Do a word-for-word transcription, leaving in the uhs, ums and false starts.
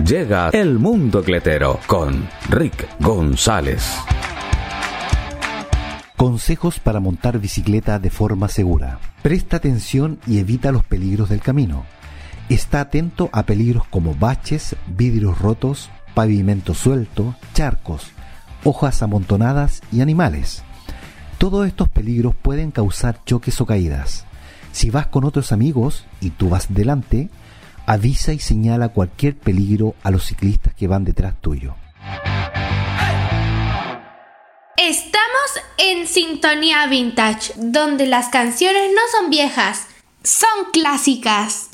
Llega El Mundo Cletero con Rick González. Consejos para montar bicicleta de forma segura. Presta atención y evita los peligros del camino. Está atento a peligros como baches, vidrios rotos, pavimento suelto, charcos, hojas amontonadas y animales. Todos estos peligros pueden causar choques o caídas. Si vas con otros amigos y tú vas delante, avisa y señala cualquier peligro a los ciclistas que van detrás tuyo. Estamos en Sintonía Vintage, donde las canciones no son viejas, son clásicas.